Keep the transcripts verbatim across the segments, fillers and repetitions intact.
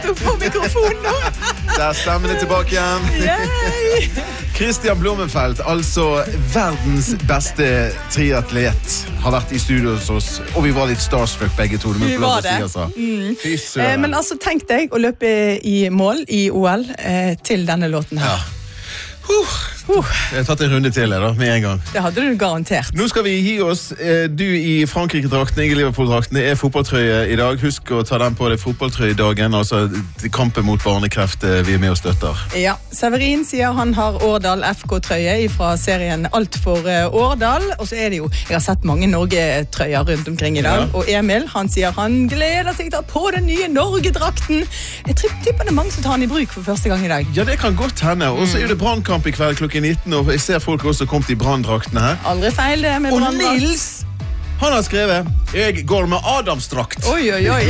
nettopp på mikrofonen nå. Der stemmer det tilbake igjen. Yay! Christian Blommenfelt, altså verdens beste triatlet, har vært i studio hos oss, og vi var litt starstruck begge to. Vi var det. Si, altså. mm. Fy eh, søren. Men altså, tenk deg å løpe i mål i O L eh, til denne låten her. Ja. Uh, uh. Jeg har tatt en runde til da, med en gang. Det hadde du garantert. Nå skal vi gi oss. Du i Frankrike-drakten, jeg i Liverpool-drakten. Det er fotballtrøye i dag. Husk å ta den på det fotballtrøyedagen, altså kampen mot barnekreft vi er med og støtter. Ja, Severin sier han har Årdal F K-trøye fra serien Alt for Årdal, og så er det jo, jeg har sett mange Norge-trøyer rundt omkring i dag, ja. Og Emil, han sier han gleder seg til å ta på den nye Norge-drakten. Jeg tipper det er mange som tar den i bruk for første gang i dag. Ja, det kan godt hende, og så er det brannkamp i kveld klokken nitten, og jeg ser folk også kommet i branndraktene her. Aldri feil det med branndrakt. Og Nils, han har skrevet, jeg går med Adamsdrakt. Oi, oi, oi.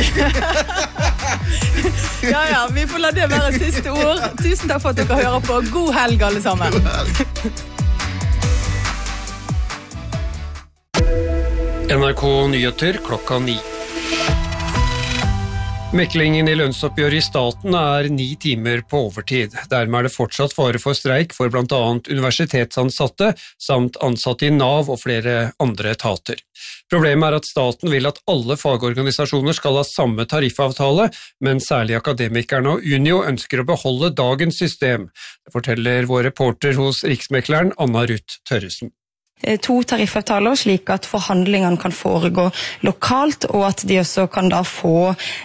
Ja, ja, vi får la det være siste ord. Tusen takk for at dere hører på. God helg alle sammen. God helg. N R K Nyheter klokka ni. Meklingen i lønnsoppgjør i staten er ni timer på overtid. Dermed er det fortsatt fare for streik for blant annet universitetsansatte, samt ansatte i Nav og flere andre etater. Problemet er at staten vil at alle fagorganisasjoner skal ha samme tariffavtale, men særlig Akademikerne og Unio ønsker å beholde dagens system. Det forteller vår reporter hos Riksmekleren, Anna Ruth Tørresen. To tariffavtaler slik at forhandlingene kan foregå lokalt, og at de også kan da få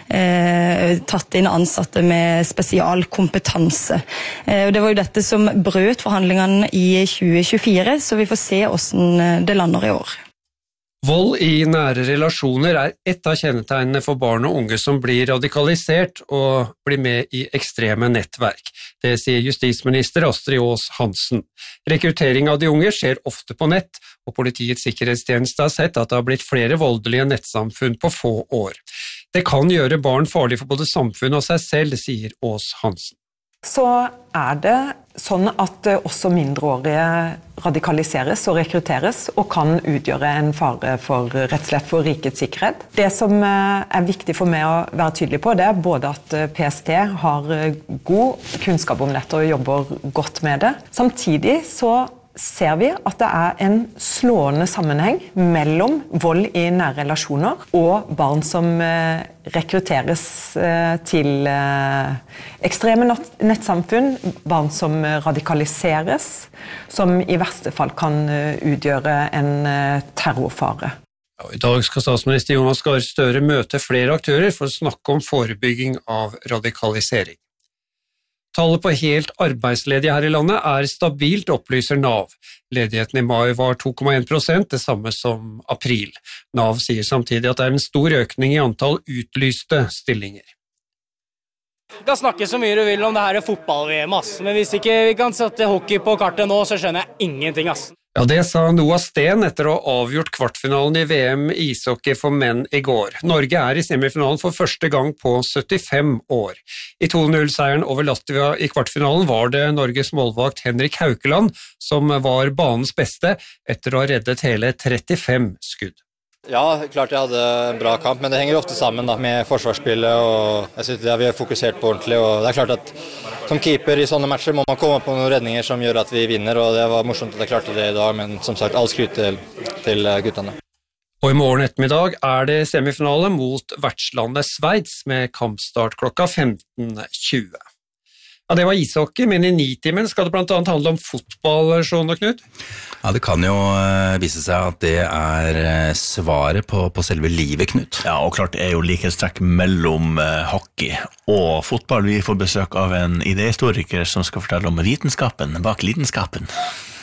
eh, tatt inn ansatte med spesialkompetanse. Eh, og det var jo dette som brøt forhandlingene i tjue tjuefire, så vi får se hvordan det lander i år. Vold i nære relasjoner er ett av kjennetegnene for barn og unge som blir radikalisert og blir med i ekstreme nettverk. Det sier justisminister Astrid Aas Hansen. Rekruttering av de unge skjer ofte på nett, og Politiets sikkerhetstjeneste har sett at det har blitt flere voldelige nettsamfunn på få år. Det kan gjøre barn farlig for både samfunnet og seg selv, sier Aas Hansen. Så er det sånn at også mindreårige radikaliseres og rekrutteres, og kan utgjøre en fare for, rett og slett for rikets sikkerhet. Det som er viktig for meg å være tydelig på, det er både at P S T har god kunnskap om dette og jobber godt med det. Samtidig så ser vi at det er en slående sammenheng mellom vold i nære relasjoner og barn som rekrutteres til ekstreme nettsamfunn, barn som radikaliseres, som i verste fall kan utgjøre en terrorfare. I dag skal statsminister Jonas Gahr Støre møte flere aktører for å snakke om forebygging av radikalisering. Tallet på helt arbeidsledige her i landet er stabilt, opplyser Nav. Ledigheten i mai var to komma en prosent, det samme som april. Nav sier samtidig at det er en stor økning i antall utlyste stillinger. Du kan snakke så mye du vil om det her fotball-V M, ass. Men hvis ikke vi kan sette hockey på kartet nå, så skjønner jeg ingenting, ass. Ja, det sa Noah Sten etter å ha avgjort kvartfinalen i V M ishockey for menn i går. Norge er i semifinalen for første gang på syttifem år. I to null-seieren over Latvia i kvartfinalen var det Norges målvakt Henrik Haukeland som var banens beste etter å ha reddet hele trettifem skudd. Ja, klart jeg hadde en bra kamp, men det henger ofte sammen da, med forsvarsspillet, og jeg synes det har vi fokusert på ordentlig, og det er klart at som keeper i sånne matcher må man komme på noen redninger som gjør at vi vinner, og det var morsomt at jeg klarte det i dag, men som sagt, all skryt til, til guttene. Og i morgen ettermiddag er det semifinale mot vertslandet Sveits med kampstart klokka femten tjue. Ja, det var ishockey, men i nitimen skal det blant annet handle om fotball, Sjån og Knut? Ja, det kan jo vise seg at det er svaret på, på selve livet, Knut. Ja, og klart det er jo likhetstrekk mellom uh, hockey og fotball. Vi får besøk av en idéhistoriker som skal fortelle om vitenskapen bak lidenskapen.